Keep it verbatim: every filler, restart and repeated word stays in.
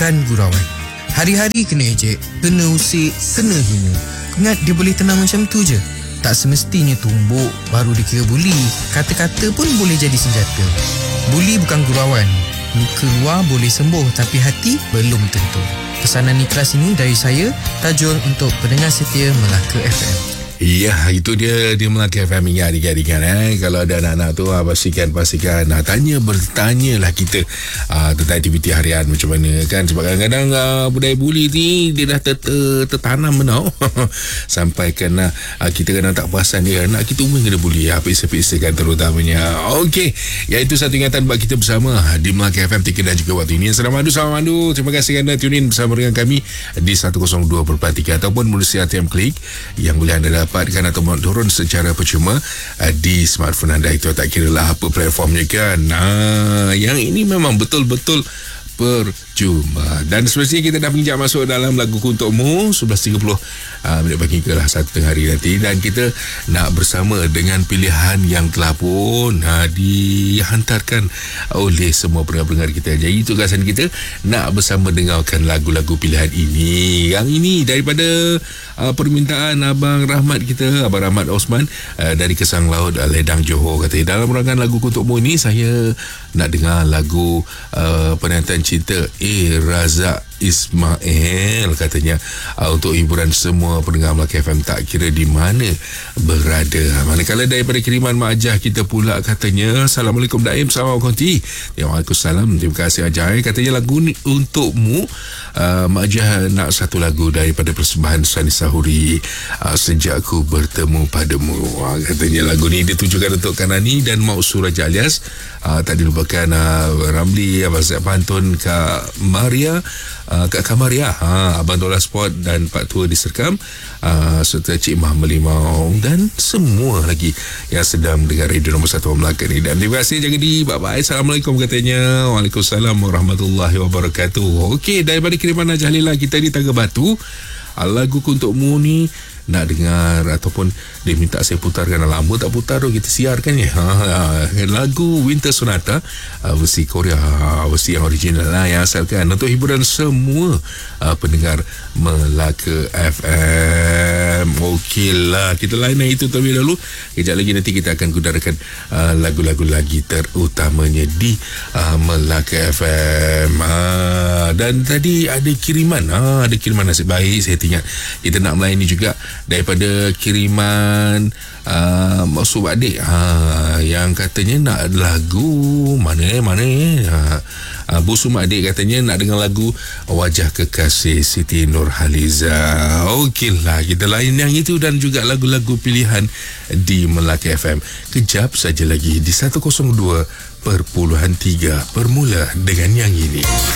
bukan gurauan. Hari-hari kena ejek, kena usik, kena hina. Ingat dia boleh tenang macam tu je? Tak semestinya tumbuk baru dikira buli. Kata-kata pun boleh jadi senjata. Buli bukan gurauan. Luka luar boleh sembuh, tapi hati belum tentu. Pesanan ikhlas ini dari saya, Tajul, untuk pendengar setia Melaka F M. Ya, itu dia di Melaka F M ini adik-adik kan. Eh? Kalau ada anak-anak tu, ah, pastikan, pastikan. Ah, tanya, bertanyalah kita ah, tentang aktiviti harian macam mana kan. Sebab kadang-kadang ah, budaya buli ni, dia dah ter- ter- tertanam tau. Sampai kena ah, kita kadang tak perasan dia. Anak kita pun kena buli. Ah, peksa-peksa kan terutamanya. Okey, iaitu satu ingatan buat kita bersama di Melaka F M Tiga dan juga waktu ini. Assalamualaikum, Assalamualaikum. Terima kasih kerana tune in bersama dengan kami di seratus dua perpuluhan tiga ataupun melalui A T M Klik yang boleh anda dapat dapatkan atau turun secara percuma uh, di smartphone anda. Itu tak kira lah apa platformnya kan. Nah, yang ini memang betul-betul percuma. Dan semestinya kita dah menginjak masuk dalam lagu untukmu sebelas tiga puluh uh, minit pagi ke lah satu tengah hari nanti, dan kita nak bersama dengan pilihan yang telah pun uh, dihantarkan oleh semua pendengar-pendengar kita. Jadi tugasan kita nak bersama dengarkan lagu-lagu pilihan ini. Yang ini daripada uh, permintaan Abang Rahmat kita, Abang Rahmat Osman uh, dari Kesang Laut, uh, Ledang, Johor. Kata, dalam rancangan lagu untukmu ini saya nak dengar lagu uh, penantian cinta A. Razak Ismail, katanya uh, untuk hiburan semua pendengar Melaka F M tak kira di mana berada. Manakala daripada kiriman Mak Ajah kita pula, katanya Assalamualaikum Daim, Assalamualaikum Konti. Waalaikumsalam, terima kasih Ajah. Katanya lagu ni untukmu. uh, Mak Ajah nak satu lagu daripada persembahan Sani Sahuri, uh, Sejak Ku Bertemu Padamu. uh, Katanya lagu ni ditujukan untuk Kanani dan Mak Suraja alias uh, tak dilupakan uh, Ramli, Abang Zat Pantun, Kak Maria, Uh, Kak Kamaria, ha, Abang Dola Sport dan Pak Tua Diserkam, uh, serta Cik Mah Melimau dan semua lagi yang sedang mendengar radio nombor satu Melaka ni. Dan terima kasih, jaga diri, bye-bye. Assalamualaikum katanya. Waalaikumsalam warahmatullahi wabarakatuh. Okey, daripada kiriman Najah Lila kita di Tangga Batu, lagu untukmu ni nak dengar ataupun dia minta saya putarkan. Lama tak putar tu, kita siarkan ya. Ha, ha, lagu Winter Sonata, uh, versi Korea, ha, versi yang original lah, yang asalkan untuk hiburan semua uh, pendengar Melaka F M. Okey lah, kita layan itu terlebih dahulu. Kejap lagi nanti kita akan kudarkan uh, lagu-lagu lagi terutamanya di uh, Melaka F M. Ha, dan tadi ada kiriman, ha, ada kiriman nasib baik. Saya ingat kita nak melayani juga daripada kiriman uh, maksud adik ha, yang katanya nak lagu mana mana ha, uh, Bu Sumak adik katanya nak dengar lagu Wajah Kekasih Siti Nurhaliza. Okeylah, kita lain yang itu dan juga lagu-lagu pilihan di Melaka F M kejap saja lagi di seratus dua perpuluhan tiga. Bermula dengan yang ini.